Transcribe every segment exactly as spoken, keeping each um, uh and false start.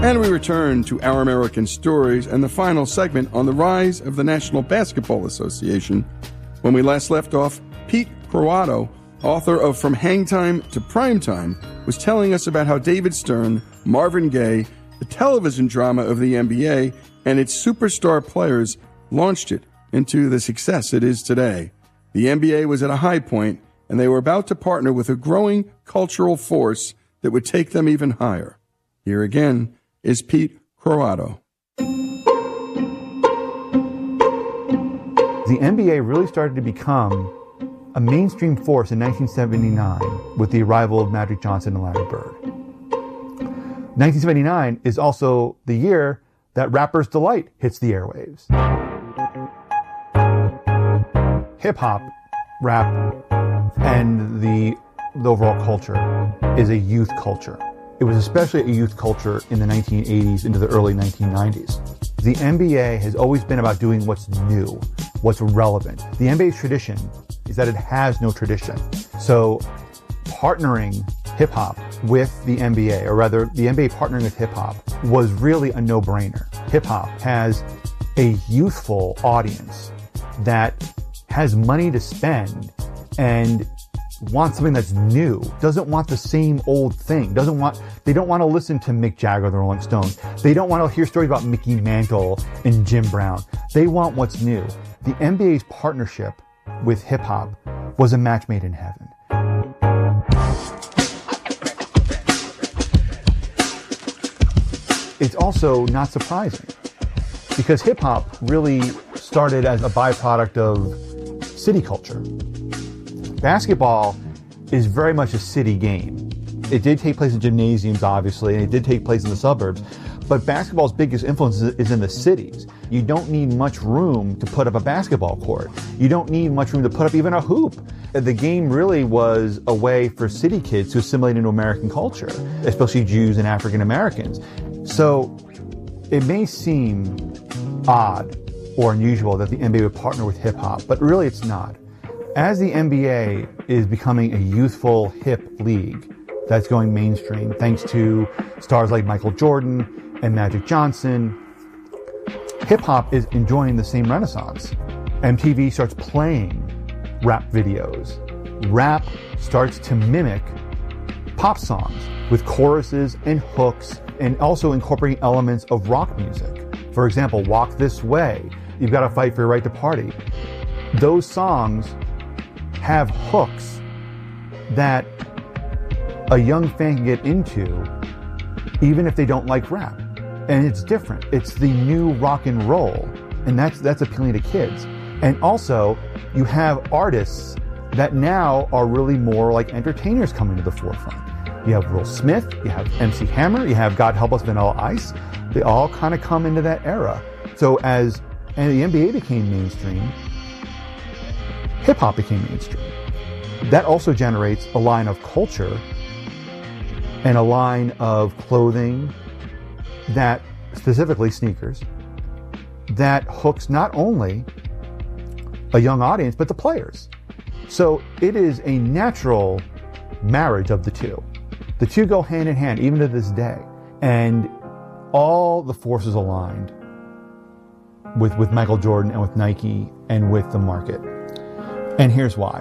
And we return to Our American Stories and the final segment on the rise of the National Basketball Association. When we last left off, Pete Croatto, author of From Hangtime to Primetime, was telling us about how David Stern, Marvin Gaye, the television drama of the N B A, and its superstar players launched it into the success it is today. The N B A was at a high point, and they were about to partner with a growing cultural force that would take them even higher. Here again is Pete Croatto. The N B A really started to become a mainstream force in nineteen seventy-nine with the arrival of Magic Johnson and Larry Bird. nineteen seventy-nine is also the year that Rapper's Delight hits the airwaves. Hip-hop, rap, and the, the overall culture is a youth culture. It was especially a youth culture in the nineteen eighties into the early nineteen nineties. The N B A has always been about doing what's new, what's relevant. The N B A's tradition is that it has no tradition. So partnering hip-hop with the N B A, or rather the N B A partnering with hip-hop, was really a no-brainer. Hip-hop has a youthful audience that has money to spend and wants something that's new, doesn't want the same old thing, doesn't want, they don't want to listen to Mick Jagger or the Rolling Stones. They don't want to hear stories about Mickey Mantle and Jim Brown. They want what's new. The N B A's partnership with hip-hop was a match made in heaven. It's also not surprising because hip-hop really started as a byproduct of city culture. Basketball is very much a city game. It did take place in gymnasiums, obviously, and it did take place in the suburbs, but basketball's biggest influence is in the cities. You don't need much room to put up a basketball court. You don't need much room to put up even a hoop. The game really was a way for city kids to assimilate into American culture, especially Jews and African Americans. So it may seem odd or unusual that the N B A would partner with hip-hop, but really it's not. As the N B A is becoming a youthful, hip league that's going mainstream, thanks to stars like Michael Jordan and Magic Johnson, hip-hop is enjoying the same renaissance. M T V starts playing rap videos. Rap starts to mimic pop songs with choruses and hooks and also incorporating elements of rock music. For example, Walk This Way, You've Got to Fight for Your Right to Party. Those songs have hooks that a young fan can get into even if they don't like rap. And it's different. It's the new rock and roll. And that's that's appealing to kids. And also, you have artists that now are really more like entertainers coming to the forefront. You have Will Smith, you have M C Hammer, you have, God help us, Vanilla Ice. They all kind of come into that era. So as and the N B A became mainstream, hip-hop became mainstream. That also generates a line of culture and a line of clothing that, specifically sneakers, that hooks not only a young audience, but the players. So it is a natural marriage of the two. The two go hand in hand, even to this day. And all the forces aligned with, with Michael Jordan and with Nike and with the market. And here's why.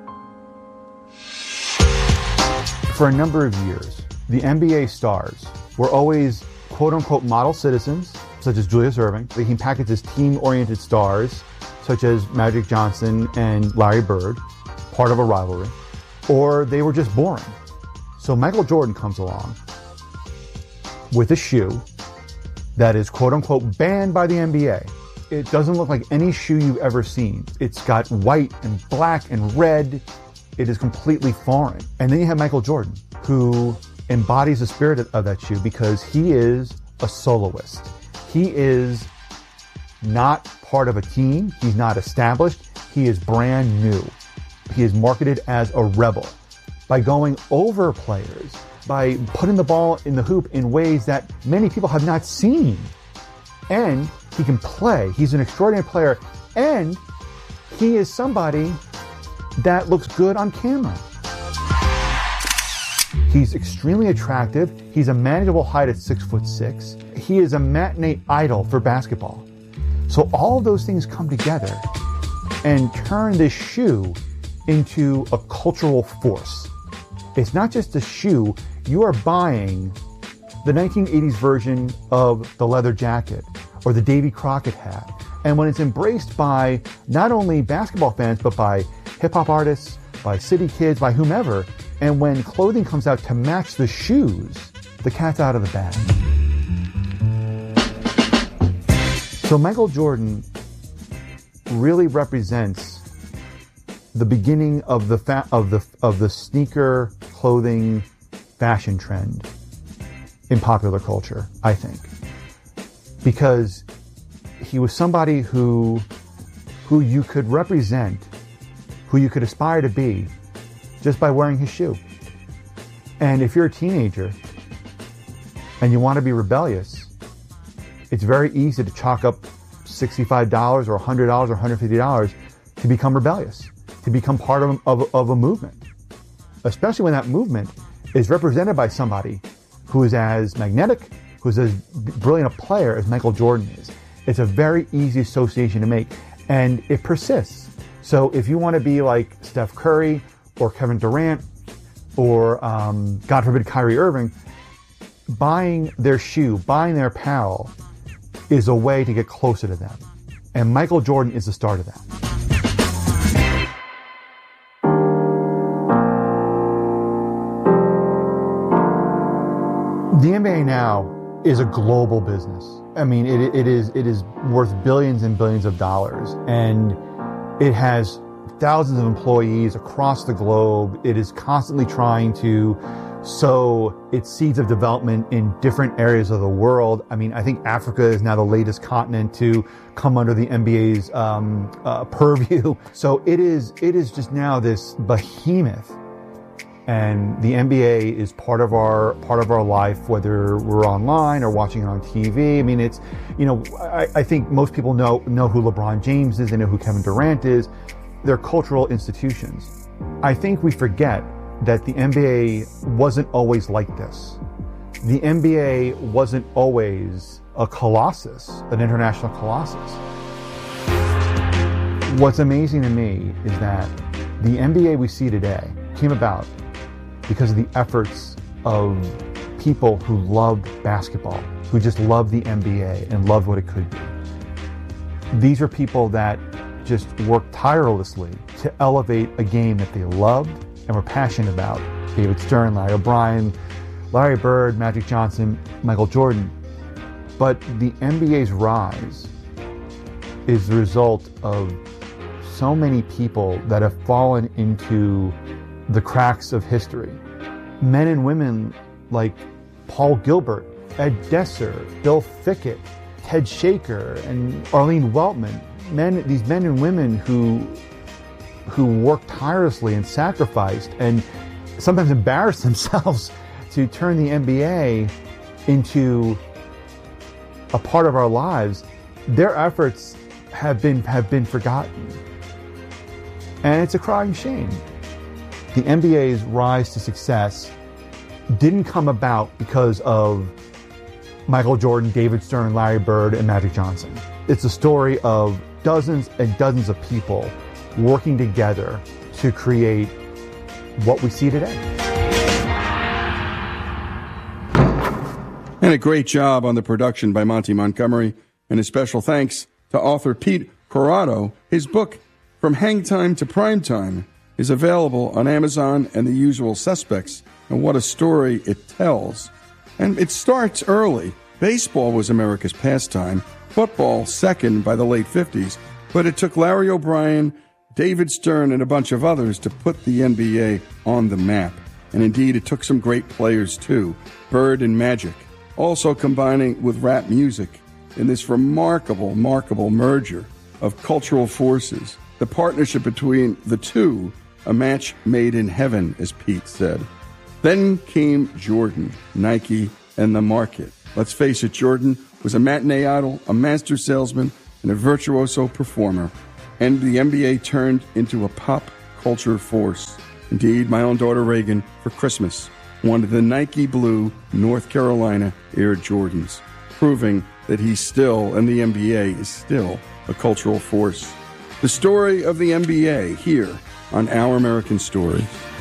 For a number of years, the N B A stars were always quote-unquote model citizens, such as Julius Erving. They can package as team-oriented stars, such as Magic Johnson and Larry Bird, part of a rivalry, or they were just boring. So Michael Jordan comes along with a shoe that is quote-unquote banned by the N B A. It doesn't look like any shoe you've ever seen. It's got white and black and red. It is completely foreign. And then you have Michael Jordan, who embodies the spirit of that shoe because he is a soloist. He is not part of a team. He's not established. He is brand new. He is marketed as a rebel by going over players, by putting the ball in the hoop in ways that many people have not seen. And he can play. He's an extraordinary player. And he is somebody that looks good on camera. He's extremely attractive. He's a manageable height at six foot six. He is a matinee idol for basketball. So all of those things come together and turn this shoe into a cultural force. It's not just a shoe. You are buying the nineteen eighties version of the leather jacket or the Davy Crockett hat. And when it's embraced by not only basketball fans, but by hip-hop artists, by city kids, by whomever, and when clothing comes out to match the shoes, the cat's out of the bag. So Michael Jordan really represents the beginning of the fa- of the of the sneaker clothing fashion trend in popular culture, I think, because he was somebody who who you could represent, who you could aspire to be, just by wearing his shoe. And if you're a teenager and you want to be rebellious, it's very easy to chalk up sixty-five dollars or one hundred dollars or one hundred fifty dollars to become rebellious, to become part of, of, of a movement, especially when that movement is represented by somebody who is as magnetic, who's as brilliant a player as Michael Jordan is. It's a very easy association to make, and it persists. So if you want to be like Steph Curry or Kevin Durant or, um, God forbid, Kyrie Irving, buying their shoe, buying their apparel is a way to get closer to them. And Michael Jordan is the start of that. The N B A now is a global business. I mean, it, it is it is worth billions and billions of dollars, and it has thousands of employees across the globe. It is constantly trying to sow its seeds of development in different areas of the world. I mean, I think Africa is now the latest continent to come under the N B A's um, uh, purview. So it is it is just now this behemoth. And the N B A is part of our part of our life, whether we're online or watching it on T V. I mean, it's, you know, I, I think most people know know who LeBron James is, they know who Kevin Durant is. They're cultural institutions. I think we forget that the N B A wasn't always like this. The N B A wasn't always a colossus, an international colossus. What's amazing to me is that the N B A we see today came about because of the efforts of people who loved basketball, who just loved the N B A and loved what it could be. These are people that just worked tirelessly to elevate a game that they loved and were passionate about. David Stern, Larry O'Brien, Larry Bird, Magic Johnson, Michael Jordan. But the N B A's rise is the result of so many people that have fallen into the cracks of history. Men and women like Paul Gilbert, Ed Desser, Bill Fickett, Ted Shaker, and Arlene Weltman. Men, these men and women who who worked tirelessly and sacrificed and sometimes embarrassed themselves to turn the N B A into a part of our lives. Their efforts have been have been forgotten. And it's a crying shame. The N B A's rise to success didn't come about because of Michael Jordan, David Stern, Larry Bird, and Magic Johnson. It's a story of dozens and dozens of people working together to create what we see today. And a great job on the production by Monty Montgomery, and a special thanks to author Pete Corrado. His book, From Hang Time to Prime Time, is available on Amazon and the usual suspects, and what a story it tells. And it starts early. Baseball was America's pastime, football second by the late fifties, but it took Larry O'Brien, David Stern, and a bunch of others to put the N B A on the map. And indeed, it took some great players too, Bird and Magic, also combining with rap music in this remarkable, remarkable merger of cultural forces. The partnership between the two, a match made in heaven, as Pete said. Then came Jordan, Nike, and the market. Let's face it, Jordan was a matinee idol, a master salesman, and a virtuoso performer. And the N B A turned into a pop culture force. Indeed, my own daughter Reagan, for Christmas, wanted the Nike Blue North Carolina Air Jordans, proving that he's still, and the N B A is still, a cultural force. The story of the N B A here on Our American Stories.